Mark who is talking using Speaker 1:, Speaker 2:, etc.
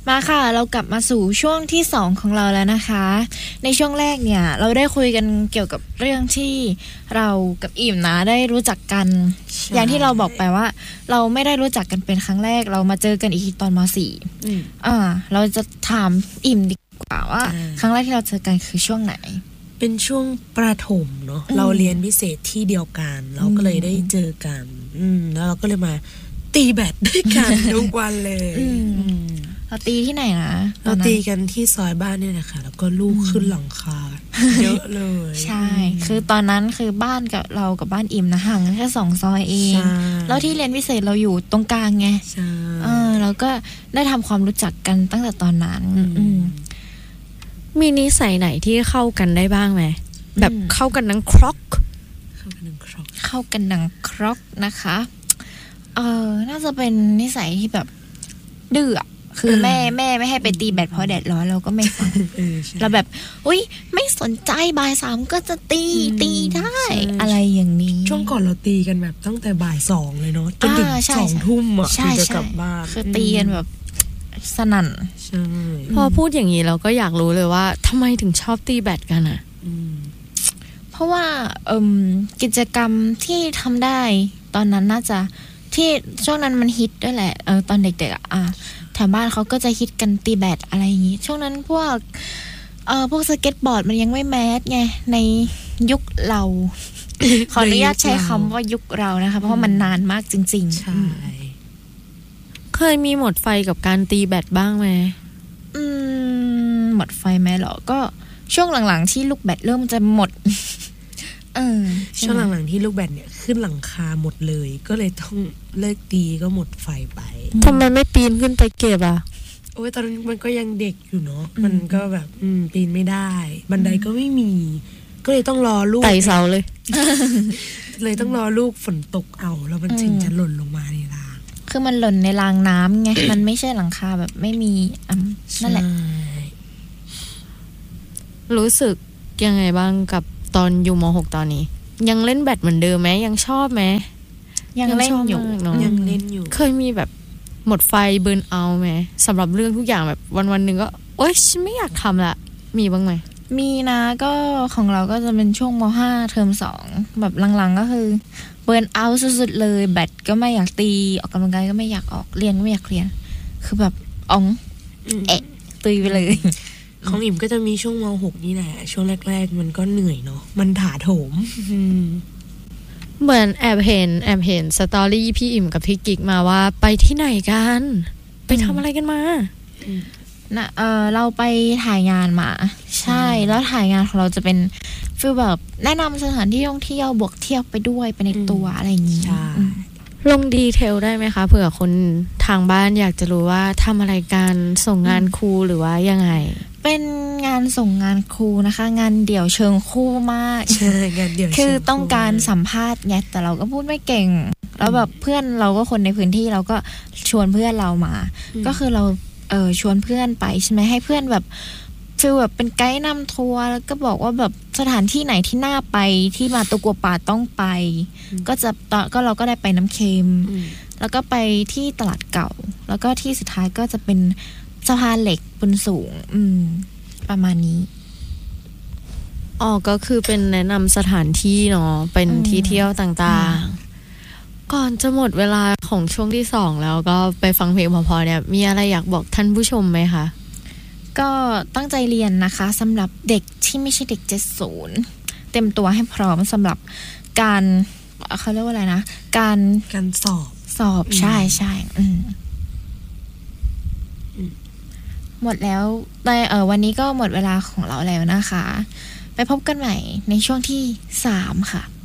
Speaker 1: มาค่ะเรากลับมาสู่ช่วงที่2ของเราแล้วนะคะในช่วงแรกเนี่ยเราได้คุยกันเกี่ยวกับเรื่องที่เรากับอิ่มนะได้รู้จักกันอย่างที่เราบอกไปว่าเราไม่ได้รู้จักกันเป็นครั้งแรกเรามาเจอกันอีกทีตอนม.4 เราจะถามอิ่มดีกว่าว่าครั้งแรกที่เราเจอกันคือช่วงไหน
Speaker 2: เป็นช่วงประถมเนาะเราเรียนพิเศษที่เดียวกันเราก็เลยได้เจอกันแล้วเราก็เลยมาตีแบดด้วยกันทุกวันเลย
Speaker 1: เราตีที่ไหนนะ
Speaker 2: เราตีกันที่ซอยบ้านนี่แหละค่ะแล้วก็ลูกขึ้นหลังคาเยอะเลย
Speaker 1: ใช่คือตอนนั้นคือบ้านกับเรากับบ้านอิ่มนะห่างกันแค่2 ซอยเองแล้วที่เรียนพิเศษเราอยู่ตรงกลางไงเราก็ได้ทำความรู้จักกันตั้งแต่ตอนนั้น
Speaker 3: มีนิสัยไหนที่เข้ากันได้บ้างไหมแบบเข้ากันดังครอก
Speaker 1: นะคะน่าจะเป็นนิสัยที่แบบดื้อคือแม่ไม่ให้ไปตีแบดเพราะแดดร้อนเราก็ไม่ฟังเราแบบอุ๊ยไม่สนใจบ่าย 3ก็จะตีได้อะไรอย่างนี้
Speaker 2: ช่วงก่อนเราตีกันแบบตั้งแต่บ่าย 2เลยเนาะจนถึง 20:00 นถึงจะกลับบ้าน
Speaker 1: คือตีกันแบบสนั่น
Speaker 3: พอพูดอย่างนี้เราก็อยากรู้เลยว่าทำไมถึงชอบตีแบดกัน
Speaker 1: เพราะว่ากิจกรรมที่ทำได้ตอนนั้นน่าจะที่ช่วงนั้นมันฮิตด้วยแหละตอนเด็กๆแถวบ้านเขาก็จะฮิตกันตีแบดอะไรอย่างงี้ช่วงนั้นพวกสเก็ตบอร์ดมันยังไม่แมสไงในยุคเรา ขออนุญาตใช้คำว่ายุคเรานะคะเพราะว่ามันนานมากจริงๆ
Speaker 2: ใช่
Speaker 3: เคยมีหมดไฟกับการตีแบดบ้างไหม
Speaker 1: หมดไฟไหมหรอก็ช่วงหลังๆที่ลูกแบดเริ่มจะหมด
Speaker 2: ช่วงหลังๆที่ลูกแบดเนี่ยขึ้นหลังคาหมดเลยก็เลยต้องเลิกตีก็หมดไฟไป
Speaker 3: ทำไมไม่ปีนขึ้นไปเก็บ
Speaker 2: โอ้ยตอนนั้นมันก็ยังเด็กอยู่เนาะมันก็แบบปีนไม่ได้บันไดก็ไม่มีก็เลยต้องรอลูก
Speaker 3: ไต่เสาเลย
Speaker 2: เลยต้องรอลูกฝนตกเอาแล้วมันถึงจะหล่นลงมาในราง
Speaker 1: คือมันหล่นในรางน้ำไง มันไม่ใช่หลังคาแบบไม่มีนั่นแหละ
Speaker 3: รู้สึกยังไงบ้างกับตอนอยู่ม.6 ตอนนี้ยังเล่นแบดเหมือนเดิมไหมยังชอบไหม
Speaker 1: ยังเล่นอยู่
Speaker 3: เคยมีแบบหมดไฟเบิร์นเอาไหมสำหรับเรื่องทุกอย่างแบบวันๆนึงก็โอ๊ยฉันไม่อยากทำละมีบ้างไหม
Speaker 1: มีนะก็ของเราก็จะเป็นช่วงม.5 เทอม 2แบบหลังๆก็คือเบิร์นเอาสุดๆเลยแบดก็ไม่อยากตีออกกำลังกายก็ไม่อยากออกเรียนก็ไม่อยากเรียนคือแบบตุยไปเลย
Speaker 2: ของอิ่มก็จะมีช่วงม.6 นี่แหละช่วงแรกๆมันก็เหนื่อยเนาะมันถาโถม
Speaker 3: เหมือนแอบเห็นสตอรี่พี่อิ่มกับพี่กิ๊กมาว่าไปที่ไหนกันไปทำอะไรกันมา
Speaker 1: เราไปถ่ายงานมาใช่แล้วถ่ายงานของเราจะเป็นฟีลแบบแนะนำสถานที่ท่องเที่ยวบวกเที่ยวไปด้วยไปในตัวอะไรอย่างนี้
Speaker 3: ลงดีเทลได้ไหมคะเผื่อคนทางบ้านอยากจะรู้ว่าทำอะไรกันส่งงานครูหรือว่ายังไง
Speaker 1: เป็นงานส่งงานครูนะคะงานเดี่ยวเชิงคู่มาก
Speaker 2: ใช่งานเดี่ยว
Speaker 1: คือต้องการสัมภาษณ์ไงแต่เราก็พูดไม่เก่งแล้วแบบเพื่อนเราก็คนในพื้นที่เราก็ชวนเพื่อนเรามาก็คือเราชวนเพื่อนไปใช่ไหมให้เพื่อนแบบฟีลแบบเป็นไกด์นำทัวร์แล้วก็บอกว่าแบบสถานที่ไหนที่น่าไปที่มาตุกัวป่าต้องไปก็จะก็เราก็ได้ไปน้ำเค็มแล้วก็ไปที่ตลาดเก่าแล้วก็ที่สุดท้ายก็จะเป็นสะพานเหล็กบนสูงประมาณนี้
Speaker 3: ก็คือเป็นแนะนำสถานที่เนาะเป็นที่เที่ยวต่างๆก่อนจะหมดเวลาของช่วงที่2แล้วก็ไปฟังเพลงพอๆเนี่ยมีอะไรอยากบอกท่านผู้ชมไหมคะ
Speaker 1: ก็ตั้งใจเรียนนะคะสำหรับเด็กที่ไม่ใช่เด็ก70เต็มตัวให้พร้อมสำหรับการเขาเรียกว่าอะไรนะการสอบใช่ใช่หมดแล้วในวันนี้ก็หมดเวลาของเราแล้วนะคะไปพบกันใหม่ในช่วงที่3ค่ะ